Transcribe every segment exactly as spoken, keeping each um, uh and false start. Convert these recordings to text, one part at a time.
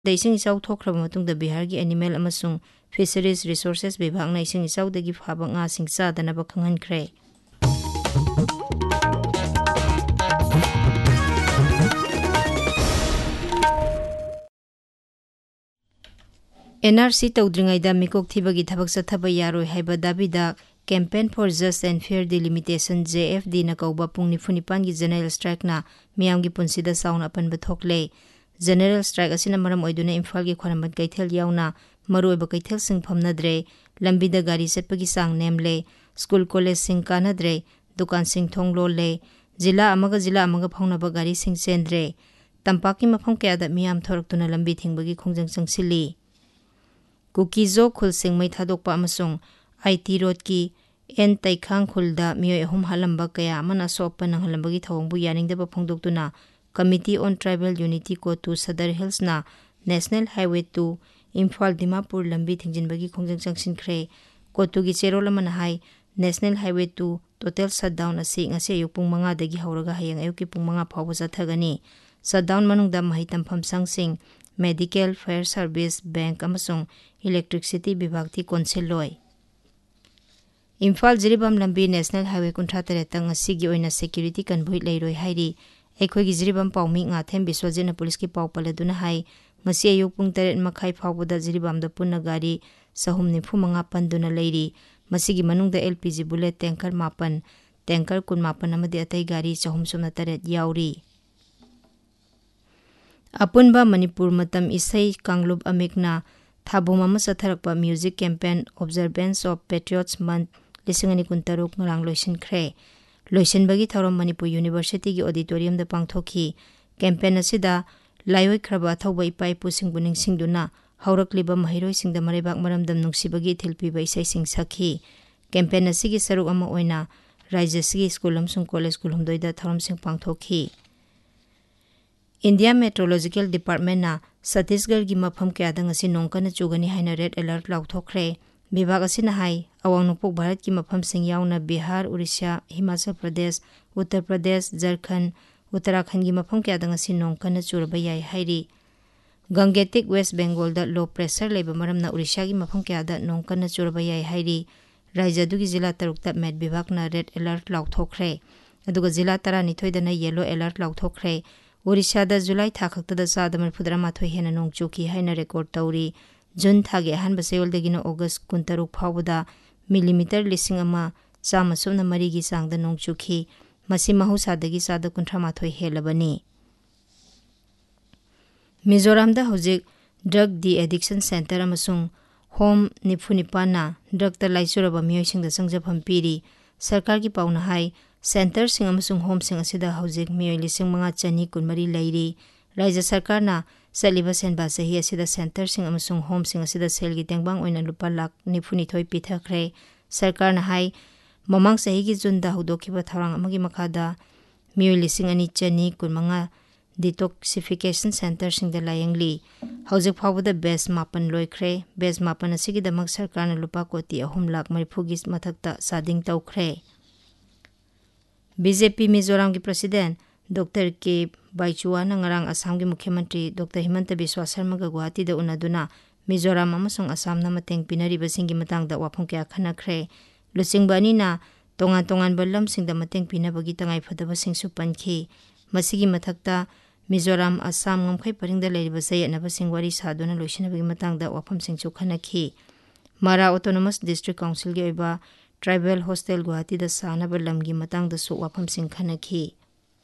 ꯏꯁꯤꯡ ꯏꯆꯥꯎ ꯊꯣꯛꯈ꯭ꯔꯕ ꯃꯇꯨꯡꯗ ꯕꯤꯍꯥꯔꯒꯤ ꯑꯦꯅꯤꯃꯦꯜ ꯑꯃꯁꯨꯡ ꯐꯤꯁꯔꯤꯁ ꯔꯤꯁꯣꯔꯁꯦꯁ ꯕꯤꯚꯥꯒꯅ ꯏꯁꯤꯡ ꯏꯆꯥꯎꯗꯒꯤ ꯐꯥꯕ ꯉꯥꯁꯤꯡ ꯆꯥꯗꯅꯕ ꯈꯪꯍꯟꯈ꯭ꯔꯦ꯫ ꯑꯦꯟ ꯑꯥꯔ ꯁꯤ ꯇꯧꯗ꯭ꯔꯤꯉꯩꯗ ꯃꯤꯀꯣꯛ ꯊꯤꯕꯒꯤ ꯊꯕꯛ ꯆꯠꯊꯕ ꯌꯥꯔꯣꯏ ꯍꯥꯏꯕ ꯗꯥꯕꯤꯗ campaign for just N fear delimitation ꯖꯦ ꯑꯦꯐ ꯗꯤꯅ ꯀꯧꯕ ꯄꯨꯡ ꯅꯤꯐꯨ ꯅꯤꯄꯥꯟꯒꯤ ꯖꯦꯅꯔꯦꯜ ꯁ꯭ꯇ꯭ꯔꯥꯏꯛꯅ ꯃꯤꯌꯥꯝꯒꯤ ꯄꯨꯟꯁꯤꯗ ꯆꯥꯎꯅ ꯑꯄꯟꯕ ꯊꯣꯛꯂꯦ꯫ ꯖꯦꯅꯔꯦꯜ ꯁ꯭ꯇ꯭ꯔꯥꯏꯛ ꯑꯁꯤꯅ ꯃꯔꯝ ꯑꯣꯏꯗꯨꯅ ꯏꯝꯐꯥꯜꯒꯤ ꯈ꯭ꯋꯥꯏꯔꯝꯕꯟ ꯀꯩꯊꯦꯜ ꯌꯥꯎꯅ ꯃꯔꯨꯑꯣꯏꯕ ꯀꯩꯊꯦꯜꯁꯤꯡ ꯐꯝꯅꯗ꯭ꯔꯦ, ꯂꯝꯕꯤꯗ ꯒꯥꯔꯤ ꯆꯠꯄꯒꯤ ꯆꯥꯡ ꯅꯦꯝꯂꯦ, ꯁ꯭ꯀꯨꯜ ꯀꯣꯂꯦꯖꯁꯤꯡ ꯀꯥꯟꯅꯗ꯭ꯔꯦ, ꯗꯨꯀꯥꯟꯁꯤꯡ ꯊꯣꯡ ꯂꯣꯜꯂꯦ, ꯖꯤꯂꯥ ꯑꯃꯒ ꯖꯤꯂꯥ ꯑꯃꯒ ꯐꯥꯎꯅꯕ ꯒꯥꯔꯤꯁꯤꯡ ꯆꯦꯟꯗ꯭ꯔꯦ, ꯇꯝꯄꯥꯛꯀꯤ ꯃꯐꯝ ꯀꯌꯥꯗ ꯃꯤꯌꯥꯝ ꯊꯣꯔꯛꯇꯨꯅ ꯂꯝꯕꯤ ꯊꯤꯡꯕꯒꯤ ꯈꯣꯡꯖꯪ ꯆꯪꯁꯤꯜꯂꯤ꯫ ꯀꯨꯀꯤꯖꯣ ꯈꯨꯜꯁꯤꯡ ꯃꯩ ꯊꯥꯗꯣꯛꯄ ꯑꯃꯁꯨꯡ ꯑꯥꯏ ꯇꯤ ꯔꯣꯗꯀꯤ ꯑꯦꯟ ꯇꯩꯈꯥꯡ ꯈꯨꯜꯗ ꯃꯤꯑꯣꯏ ꯑꯍꯨꯝ ꯍꯥꯠꯂꯝꯕ ꯀꯌꯥ ꯑꯃꯅ ꯑꯁꯣꯛ ꯑꯄꯟ ꯅꯪꯍꯜꯂꯝꯕꯒꯤ ꯊꯧꯑꯣꯡꯕꯨ ꯌꯥꯅꯤꯡꯗꯕ ꯐꯣꯡꯗꯣꯛꯇꯨꯅ committee on tribal unity ꯀꯣꯇꯨ Sadar ꯍꯤꯜꯁꯅ national highway to Imphal Dimapur ꯂꯝꯕꯤ ꯊꯤꯡꯖꯤꯟꯕꯒꯤ ꯈꯣꯡꯖꯪ ꯆꯪꯁꯤꯟꯈ꯭ꯔꯦ꯫ ꯀꯣꯇꯨꯒꯤ ꯆꯦꯔꯣꯜ ꯑꯃꯅ ꯍꯥꯏ national highway to total shutdown ꯑꯁꯤ ꯉꯁꯤ ꯑꯌꯨꯛ ꯄꯨꯡ ꯃꯉꯥꯗꯒꯤ ꯍꯧꯔꯒ ꯍꯌꯦꯡ ꯑꯌꯨꯛꯀꯤ ꯄꯨꯡ ꯃꯉꯥ ꯐꯥꯎꯕ ꯆꯠꯊꯒꯅꯤ꯫ ꯁꯠꯗꯥꯎꯟ ꯃꯅꯨꯡꯗ ꯃꯍꯩ ꯇꯝꯐꯝ ꯁꯪꯁꯤꯡ, ꯃꯦꯗꯤꯀꯦꯜ, ꯐꯥꯌꯔ ꯁꯥꯔꯚꯤꯁ, ꯕꯦꯡꯛ ꯑꯃꯁꯨꯡ ꯏꯂꯦꯛꯇ꯭ꯔꯤꯁꯤꯇꯤ ꯕꯤꯚꯥꯒꯇꯤ ꯀꯣꯟꯁꯤꯜꯂꯣꯏ꯫ ꯏꯝꯐꯥꯜ ꯖꯤꯔꯤꯕꯥꯝ ꯂꯝꯕꯤ ꯅꯦꯁꯅꯦꯜ ꯍꯥꯏꯋꯦ ꯀꯨꯟꯊ꯭ꯔꯥ ꯇꯔꯦꯠꯇ ꯉꯁꯤꯒꯤ ꯑꯣꯏꯅ ꯁꯦꯀ꯭ꯌꯨꯔꯤꯇꯤ ꯀꯟꯚꯣꯏ ꯂꯩꯔꯣꯏ ꯍꯥꯏꯔꯤ꯫ ꯑꯩꯈꯣꯏꯒꯤ ꯖꯤꯔꯤꯕꯥꯝ ꯄꯥꯎꯃꯤ ꯉꯥꯊꯦꯝ ꯕꯤꯁ꯭ꯋꯖꯤꯠꯅ ꯄꯨꯂꯤꯁꯀꯤ ꯄꯥꯎ ꯄꯜꯂꯗꯨꯅ ꯍꯥꯏ ꯉꯁꯤ ꯑꯌꯨꯛ ꯄꯨꯡ ꯇꯔꯦꯠ ꯃꯈꯥꯏ ꯐꯥꯎꯕꯗ ꯖꯤꯔꯤꯕꯥꯝꯗ ꯄꯨꯟꯅ ꯒꯥꯔꯤ ꯆꯍꯨꯝ ꯅꯤꯐꯨ ꯃꯉꯥ ꯄꯟꯗꯨꯅ ꯂꯩꯔꯤ꯫ ꯃꯁꯤꯒꯤ ꯃꯅꯨꯡꯗ L P G bullet tanker ꯃꯥꯄꯟ, ꯇꯦꯡꯀꯔ ꯀꯨꯟ ꯃꯥꯄꯟ ꯑꯃꯗꯤ ꯑꯇꯩ ꯒꯥꯔꯤ ꯆꯍꯨꯝ ꯁꯨꯞꯅ ꯇꯔꯦꯠ ꯌꯥꯎꯔꯤ꯫ ꯑꯄꯨꯟꯕ ꯃꯅꯤꯄꯨꯔ ꯃꯇꯝ ꯏꯁꯩ ꯀꯥꯡꯂꯨꯞ ꯑꯃꯤꯛꯅ ꯊꯥꯕꯨꯝ ꯑꯃ ꯆꯠꯊꯔꯛꯄ ꯃ꯭ꯌꯨꯖꯤꯛ ꯀꯦꯝꯄꯦꯟ ꯑꯣꯕꯖꯔꯕꯦꯟꯁ ꯑꯣꯐ ꯄꯦꯇ꯭ꯔꯤꯌꯣꯠꯁ ꯃꯟꯊ ꯂꯤꯁꯤꯡ ꯑꯅꯤ ꯀꯨꯟ ꯇꯔꯨꯛ ꯉꯔꯥꯡ ꯂꯣꯏꯁꯤꯟꯈ꯭ꯔꯦ꯫ ꯂꯣꯏꯁꯤꯟꯕꯒꯤ ꯊꯧꯔꯝ ꯃꯅꯤꯄꯨꯔ ꯌꯨꯅꯤꯚꯔꯁꯤꯇꯤꯒꯤ ꯑꯣꯗꯤꯇꯣꯔꯤꯌꯝꯗ ꯄꯥꯡꯊꯣꯛꯈꯤ꯫ ꯀꯦꯝꯄꯦꯟ ꯑꯁꯤꯗ ꯂꯥꯏꯑꯣꯏꯈ꯭ꯔꯕ ꯑꯊꯧꯕ ꯏꯄꯥ ꯏꯄꯨꯁꯤꯡꯕꯨ ꯅꯤꯡꯁꯤꯡꯗꯨꯅ ꯍꯧꯔꯛꯂꯤꯕ ꯃꯍꯩꯔꯣꯏꯁꯤꯡꯗ ꯃꯔꯩꯕꯥꯛ ꯃꯔꯝꯗꯝ ꯅꯨꯡꯁꯤꯕꯒꯤ ꯏꯊꯤꯜ ꯄꯤꯕ ꯏꯁꯩꯁꯤꯡ ꯁꯛꯈꯤ꯫ ꯀꯦꯝꯄꯦꯟ ꯑꯁꯤꯒꯤ ꯁꯔꯨꯛ ꯑꯃ ꯑꯣꯏꯅ ꯔꯥꯖ꯭ꯌꯁꯤꯒꯤ ꯁ꯭ꯀꯨꯜ ꯑꯃꯁꯨꯡ ꯀꯣꯂꯦꯖ ꯀꯨꯟꯍꯨꯝꯗꯣꯏꯗ ꯊꯧꯔꯝꯁꯤꯡ ꯄꯥꯡꯊꯣꯛꯈꯤ꯫ ꯏꯟꯗꯤꯌꯥ ꯃꯦꯇ꯭ꯔꯣꯂꯣꯖꯤꯀꯦꯜ ꯗꯤꯄꯥꯔꯠꯃꯦꯟꯠꯅ ꯁꯠꯇꯤꯁꯒꯔꯒꯤ ꯃꯐꯝ ꯀꯌꯥꯗ ꯉꯁꯤ ꯅꯣꯡ ꯀꯟꯅ ꯆꯨꯒꯅꯤ ꯍꯥꯏꯅ ꯔꯦꯗ ꯑꯦꯂꯔꯠ ꯂꯥꯎꯊꯣꯛꯈ꯭ꯔꯦ꯫ ꯕꯤꯚꯥꯒ ꯑꯁꯤꯅ ꯍꯥꯏ ꯑꯋꯥꯡ ꯅꯣꯡꯄꯣꯛ ꯚꯥꯔꯠꯀꯤ ꯃꯐꯝꯁꯤꯡ ꯌꯥꯎꯅ ꯕꯤꯍꯥꯔ, ꯎꯔꯤꯁ꯭ꯌꯥ, ꯍꯤꯃꯥꯆꯜ ꯄ꯭ꯔꯗꯦꯁ, ꯎꯠꯇꯔ ꯄ꯭ꯔꯗꯦꯁ, ꯓꯔꯈꯟꯗ, ꯎꯠꯇꯔꯥꯈꯟꯗꯒꯤ ꯃꯐꯝ ꯀꯌꯥꯗ ꯉꯁꯤ ꯅꯣꯡ ꯀꯟꯅ ꯆꯨꯔꯕ ꯌꯥꯏ ꯍꯥꯏꯔꯤ꯫ ꯒꯪꯒꯦꯇꯤꯛ ꯋꯦꯁ ꯕꯦꯡꯒꯣꯜꯗ ꯂꯣ ꯄ꯭ꯔꯦꯁꯔ ꯂꯩꯕ ꯃꯔꯝꯅ ꯎꯔꯤꯁ꯭ꯌꯥꯒꯤ ꯃꯐꯝ ꯀꯌꯥꯗ ꯅꯣꯡ ꯀꯟꯅ ꯆꯨꯔꯕ ꯌꯥꯏ ꯍꯥꯏꯔꯤ꯫ ꯔꯥꯖ꯭ꯌ ꯑꯗꯨꯒꯤ ꯖꯤꯂꯥ ꯇꯔꯨꯛꯇ ꯃꯦꯠ ꯕꯤꯚꯥꯒꯅ ꯔꯦꯗ ꯑꯦꯂꯔꯠ ꯂꯥꯎꯊꯣꯛꯈ꯭ꯔꯦ, ꯑꯗꯨꯒ ꯖꯤꯂꯥ ꯇꯔꯥꯅꯤꯊꯣꯏꯗꯅ ꯌꯦꯜꯂꯣ ꯑꯦꯂꯔꯠ ꯂꯥꯎꯊꯣꯛꯈ꯭ꯔꯦ꯫ ꯎꯔꯤꯁ꯭ꯌꯥꯗ ꯖꯨꯂꯥꯏ ꯊꯥ ꯈꯛꯇꯗ ꯆꯥꯗ ꯃꯔꯤꯐꯨꯇꯔꯥ ꯃꯥꯊꯣꯏ ꯍꯦꯟꯅ ꯅꯣꯡ ꯆꯨꯈꯤ ꯍꯥꯏꯅ ꯔꯦꯀꯣꯔꯗ ꯇꯧꯔꯤ꯫ ꯖꯨꯟ ꯊꯥꯒꯤ ꯑꯍꯥꯟꯕ ꯆꯌꯣꯜꯗꯒꯤꯅ ꯑꯣꯒꯁꯠ ꯀꯨꯟꯇꯔꯨꯛ ꯐꯥꯎꯕꯗ ꯃꯤꯂꯤꯃꯤꯇꯔ ꯂꯤꯁꯤꯡ ꯑꯃ ꯆꯥꯝꯃ ꯁꯨꯞꯅ ꯃꯔꯤꯒꯤ ꯆꯥꯡꯗ ꯅꯣꯡ ꯆꯨꯈꯤ꯫ ꯃꯁꯤ ꯃꯍꯧꯁꯥꯗꯒꯤ ꯆꯥꯗ ꯀꯨꯟꯊ꯭ꯔꯥ ꯃꯥꯊꯣꯏ ꯍꯦꯜꯂꯕꯅꯤ꯫ ꯃꯤꯖꯣꯔꯥꯝꯗ ꯍꯧꯖꯤꯛ ꯗ꯭ꯔꯒ ꯗꯤ ꯑꯦꯗꯤꯛꯁꯟ ꯁꯦꯟꯇꯔ ꯑꯃꯁꯨꯡ ꯍꯣꯝ ꯅꯤꯐꯨ ꯅꯤꯄꯥꯟꯅ ꯗ꯭ꯔꯒꯇ ꯂꯥꯏꯆꯨꯔꯕ ꯃꯤꯑꯣꯏꯁꯤꯡꯗ ꯆꯪꯖꯐꯝ ꯄꯤꯔꯤ꯫ ꯁꯔꯀꯥꯔꯒꯤ ꯄꯥꯎꯅ ꯍꯥꯏ ꯁꯦꯟꯇꯔꯁꯤꯡ ꯑꯃꯁꯨꯡ ꯍꯣꯝꯁꯤꯡ ꯑꯁꯤꯗ ꯍꯧꯖꯤꯛ ꯃꯤꯑꯣꯏ ꯂꯤꯁꯤꯡ ꯃꯉꯥ ꯆꯅꯤ ꯀꯨꯟꯃꯔꯤ ꯂꯩꯔꯤ꯫ ꯔꯥꯖ꯭ꯌ ꯁꯔꯀꯥꯔꯅ ꯆꯠꯂꯤꯕ ꯁꯦꯟꯕꯥ ꯆꯍꯤ ꯑꯁꯤꯗ ꯁꯦꯟꯇꯔꯁꯤꯡ ꯑꯃꯁꯨꯡ ꯍꯣꯝꯁꯤꯡ ꯑꯁꯤꯗ ꯁꯦꯜꯒꯤ ꯇꯦꯡꯕꯥꯡ ꯑꯣꯏꯅ ꯂꯨꯄꯥ ꯂꯥꯈ ꯅꯤꯐꯨꯅꯤꯊꯣꯏ ꯄꯤꯊꯈ꯭ꯔꯦ꯫ ꯁꯔꯀꯥꯔꯅ ꯍꯥꯏ ꯃꯃꯥꯡ ꯆꯍꯤꯒꯤ ꯖꯨꯟꯗ ꯍꯧꯗꯣꯛꯈꯤꯕ ꯊꯧꯔꯥꯡ ꯑꯃꯒꯤ ꯃꯈꯥꯗ ꯃꯤꯑꯣꯏ ꯂꯤꯁꯤꯡ ꯑꯅꯤ ꯆꯅꯤ ꯀꯨꯟꯃꯉꯥ ꯗꯤꯇꯣꯛꯁꯤꯐꯤꯀꯦꯁꯟ ꯁꯦꯟꯇꯔꯁꯤꯡꯗ ꯂꯥꯌꯦꯡꯂꯤ꯫ ꯍꯧꯖꯤꯛ ꯐꯥꯎꯕꯗ ꯕꯦꯆ ꯃꯥꯄꯟ ꯂꯣꯏꯈ꯭ꯔꯦ꯫ ꯕꯦꯆ ꯃꯥꯄꯟ ꯑꯁꯤꯒꯤꯗꯃꯛ ꯁꯔꯀꯥꯔꯅ ꯂꯨꯄꯥ ꯀꯣꯇꯤ ꯑꯍꯨꯝ ꯂꯥꯈ ꯃꯔꯤꯐꯨꯒꯤ ꯃꯊꯛꯇ ꯆꯥꯗꯤꯡ ꯇꯧꯈ꯭ꯔꯦ꯫ ꯕꯤ ꯖꯦ ꯄꯤ ꯃꯤꯖꯣꯔꯥꯝꯒꯤ ꯄ꯭ꯔꯁꯤꯗꯦꯟꯠ ꯗꯣꯛꯇꯔ ꯀꯦ ꯕꯥꯏꯆꯨꯋꯥꯅ ꯉꯔꯥꯡ ꯑꯁꯥꯝꯒꯤ ꯃꯨꯈ꯭ꯌ ꯃꯟꯇ꯭ꯔꯤ ꯗꯣꯛꯇꯔ ꯍꯤꯃꯟꯇ ꯕꯤꯁ꯭ꯋꯥ ꯁꯔꯃꯒ ꯒꯨꯋꯥꯍꯥꯇꯤꯗ ꯎꯅꯗꯨꯅ ꯃꯤꯖꯣꯔꯥꯝ ꯑꯃꯁꯨꯡ ꯑꯁꯥꯝꯅ ꯃꯇꯦꯡ ꯄꯤꯅꯔꯤꯕꯁꯤꯡꯒꯤ ꯃꯇꯥꯡꯗ ꯋꯥꯐꯝ ꯀꯌꯥ ꯈꯟꯅꯈ꯭ꯔꯦ꯫ ꯂꯨꯆꯤꯡꯕ ꯑꯅꯤꯅ ꯇꯣꯉꯥꯟ ꯇꯣꯉꯥꯟꯕ ꯂꯝꯁꯤꯡꯗ ꯃꯇꯦꯡ ꯄꯤꯅꯕꯒꯤ ꯇꯉꯥꯏꯐꯗꯕꯁꯤꯡꯁꯨ ꯄꯟꯈꯤ꯫ ꯃꯁꯤꯒꯤ ꯃꯊꯛꯇ ꯃꯤꯖꯣꯔꯥꯝ ꯑꯁꯥꯝ ꯉꯝꯈꯩ ꯄꯔꯤꯡꯗ ꯂꯩꯔꯤꯕ ꯆꯌꯦꯠꯅꯕꯁꯤꯡ ꯋꯥꯔꯤ ꯁꯥꯗꯨꯅ ꯂꯣꯏꯁꯤꯟꯅꯕꯒꯤ ꯃꯇꯥꯡꯗ ꯋꯥꯐꯝꯁꯤꯡꯁꯨ ꯈꯟꯅꯈꯤ꯫ ꯃꯔꯥ ꯑꯣꯇꯣꯅꯣꯃꯁ ꯗꯤꯁꯇ꯭ꯔꯤꯛ ꯀꯥꯎꯟꯁꯤꯜꯒꯤ ꯑꯣꯏꯕ ꯇ꯭ꯔꯥꯏꯕꯦꯜ ꯍꯣꯁꯇꯦꯜ ꯒꯨꯋꯥꯍꯥꯇꯤꯗ ꯁꯥꯅꯕ ꯂꯝꯒꯤ ꯃꯇꯥꯡꯗꯁꯨ ꯋꯥꯐꯝꯁꯤꯡ ꯈꯟꯅꯈꯤ꯫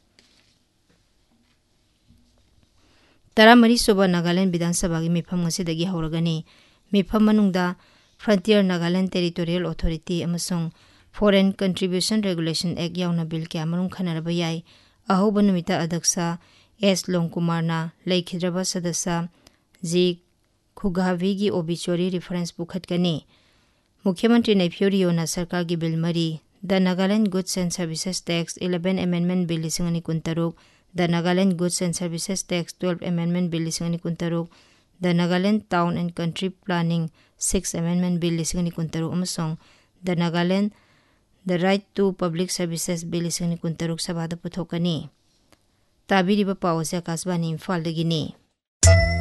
ꯇꯔꯥꯃꯔꯤ ꯁꯨꯕ ꯅꯥꯒꯥꯂꯦꯟꯗ ꯕꯤꯙꯥꯟ ꯁꯚꯥꯒꯤ ꯃꯤꯐꯝ ꯉꯁꯤꯗꯒꯤ ꯍꯧꯔꯒꯅꯤ꯫ ꯃꯤꯐꯝ ꯃꯅꯨꯡꯗ ꯐ꯭ꯔꯟꯇꯤꯌꯔ ꯅꯥꯒꯥꯂꯦꯟꯗ ꯇꯦꯔꯤꯇꯣꯔꯤꯌꯦꯜ ꯑꯣꯊꯣꯔꯤꯇꯤ ꯑꯃꯁꯨꯡ ꯐꯣꯔꯦꯟ ꯀꯟꯇ꯭ꯔꯤꯕ꯭ꯌꯨꯁꯟ ꯔꯦꯒꯨꯂꯦꯁꯟ ꯑꯦꯛꯠ ꯌꯥꯎꯅ ꯕꯤꯜ ꯀꯌꯥꯃꯔꯨꯝ ꯈꯟꯅꯔꯕ ꯌꯥꯏ꯫ ꯑꯍꯧꯕ ꯅꯨꯃꯤꯠꯇ ꯑध्यꯛꯁ ꯑꯦꯁ ꯂꯣꯡꯀꯨꯃꯥꯔꯅ ꯂꯩꯈꯤꯗ꯭ꯔꯕ ꯁꯗꯁ꯭ꯌ ꯖꯤ ꯈꯨꯒꯥꯚꯤꯒꯤ ꯑꯣꯕꯤꯆꯨꯋꯔꯤ ꯔꯤꯐꯔꯦꯟꯁ ꯄꯨꯈꯠꯀꯅꯤ꯫ ꯃꯨꯈ꯭ꯌ ꯃꯟꯇ꯭ꯔꯤ ꯅꯩꯐꯤꯌꯨ ꯔꯤꯑꯣꯅ ꯁꯔꯀꯥꯔꯒꯤ ꯕꯤꯜ ꯃꯔꯤ, ꯗ Nagaland goods and services tax eleven amendment bill ꯂꯤꯁꯤꯡ ꯑꯅꯤ ꯀꯨꯟ ꯇꯔꯨꯛ, ꯗ Nagaland goods and services tax twelve amendment bill ꯂꯤꯁꯤꯡ ꯑꯅꯤ ꯀꯨꯟ ꯇꯔꯨꯛ, ꯗ Nagaland town and country planning six amendment bill ꯂꯤꯁꯤꯡ ꯑꯅꯤ ꯀꯨꯟ ꯇꯔꯨꯛ ꯑꯃꯁꯨꯡ ꯗ ꯅꯥꯒꯥꯂꯦꯟꯗ ꯗ right to public services bill ꯂꯤꯁꯤꯡ ꯑꯅꯤ ꯀꯨꯟ ꯇꯔꯨꯛ ꯁꯚꯥꯗ ꯄꯨꯊꯣꯛꯀꯅꯤ꯫ ꯇꯥꯕꯤꯔꯤꯕ ꯄꯥꯎ ꯑꯁꯤ ꯑꯀꯥꯁꯕꯥꯅꯤ ꯏꯝꯐꯥꯜꯗꯒꯤꯅꯤ꯫